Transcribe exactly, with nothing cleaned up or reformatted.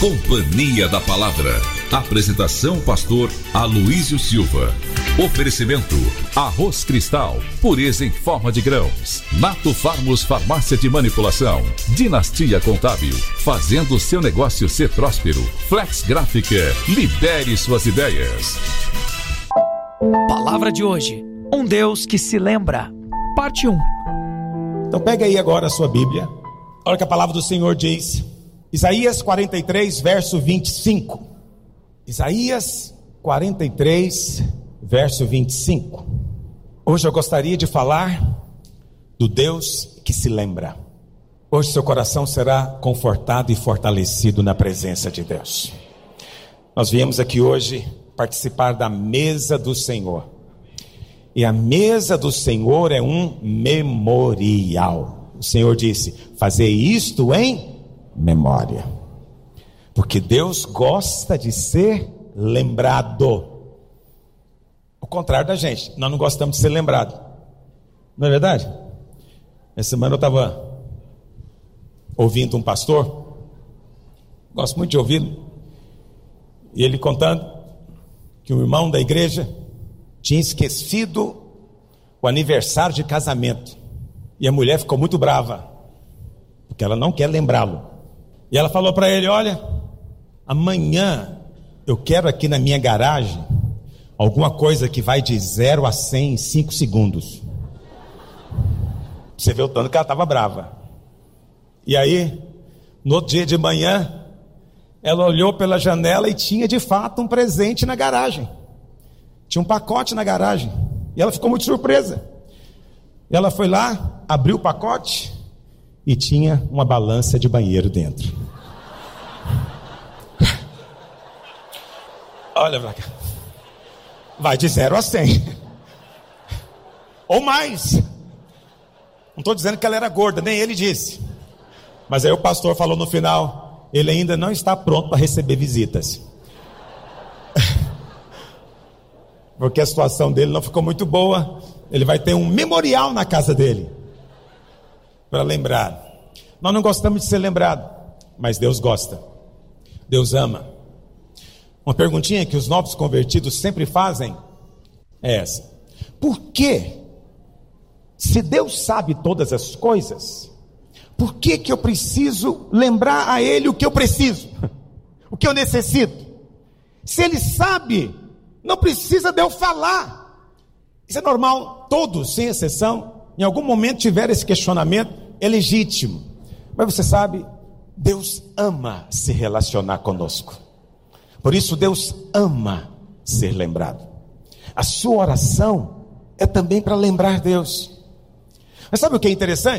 Companhia da Palavra. Apresentação pastor Aloísio Silva. Oferecimento Arroz Cristal, pureza em forma de grãos. Nato Farmos Farmácia de Manipulação. Dinastia Contábil, fazendo seu negócio ser próspero. Flex Gráfica, libere suas ideias. Palavra de hoje, um Deus que se lembra. Parte um. Então pega aí agora a sua Bíblia. Olha o que a palavra do Senhor diz. Isaías quarenta e três, verso vinte e cinco. Isaías quarenta e três, verso vinte e cinco. Hoje eu gostaria de falar do Deus que se lembra. Hoje seu coração será confortado e fortalecido na presença de Deus. Nós viemos aqui hoje participar da mesa do Senhor. E a mesa do Senhor é um memorial. O Senhor disse: fazer isto em memória. Porque Deus gosta de ser lembrado. O contrário da gente, nós não gostamos de ser lembrado. Não é verdade? Essa semana eu estava ouvindo um pastor, gosto muito de ouvi-lo, e ele contando que um irmão da igreja tinha esquecido o aniversário de casamento, e a mulher ficou muito brava, porque ela não quer lembrá-lo. E ela falou para ele: olha, amanhã eu quero aqui na minha garagem alguma coisa que vai de zero a cem em cinco segundos. Você vê o tanto que ela estava brava. E aí, no outro dia de manhã, ela olhou pela janela e tinha de fato um presente na garagem. Tinha um pacote na garagem. E ela ficou muito surpresa. E ela foi lá, abriu o pacote e tinha uma balança de banheiro dentro. Olha pra cá. Vai de zero a cem. Ou mais. Não estou dizendo que ela era gorda, nem ele disse. Mas aí o pastor falou no final: ele ainda não está pronto para receber visitas. Porque a situação dele não ficou muito boa. Ele vai ter um memorial na casa dele para lembrar. Nós não gostamos de ser lembrados, mas Deus gosta. Deus ama. Uma perguntinha que os novos convertidos sempre fazem é essa: por que, se Deus sabe todas as coisas, por que que eu preciso lembrar a Ele o que eu preciso, o que eu necessito? Se Ele sabe, não precisa de eu falar. Isso é normal, todos, sem exceção, em algum momento tiveram esse questionamento, é legítimo. Mas você sabe, Deus ama se relacionar conosco. Por isso Deus ama ser lembrado. A sua oração é também para lembrar Deus. Mas sabe o que é interessante?